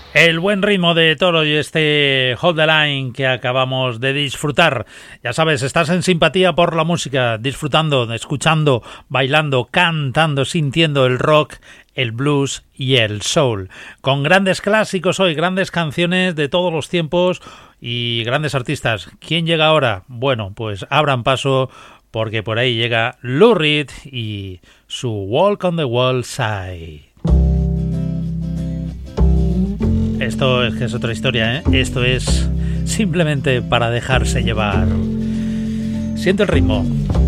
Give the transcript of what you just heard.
El buen ritmo de Toro y este Hold the Line que acabamos de disfrutar. Ya sabes, estás en Simpatía por la música, disfrutando, escuchando, bailando, cantando, sintiendo el rock, el blues y el soul. Con grandes clásicos hoy, grandes canciones de todos los tiempos y grandes artistas. ¿Quién llega ahora? Bueno, pues abran paso porque por ahí llega Lou Reed y su Walk on the Wall Side. Esto es que es otra historia, ¿eh? Esto es simplemente para dejarse llevar. Siento el ritmo.